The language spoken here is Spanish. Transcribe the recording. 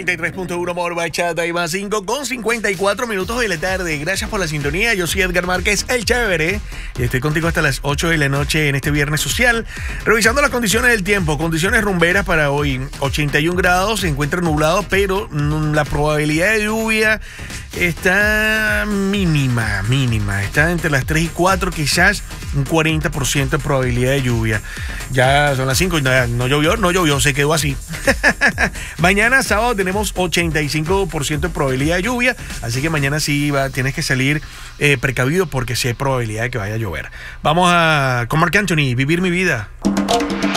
93.1 por Bachata y más 5 con 54 minutos de la tarde. Gracias por la sintonía. Yo soy Edgar Márquez, el chévere, y estoy contigo hasta las 8 de la noche en este viernes social. Revisando las condiciones del tiempo, condiciones rumberas para hoy. 81 grados, se encuentra nublado, pero la probabilidad de lluvia está mínima. Está entre las 3 y 4, quizás un 40% de probabilidad de lluvia. Ya son las 5 y no llovió, se quedó así. Mañana sábado tenemos 85% de probabilidad de lluvia, así que mañana sí tienes que salir precavido porque sí hay probabilidad de que vaya a llover. Vamos con Marc Anthony, Vivir mi vida.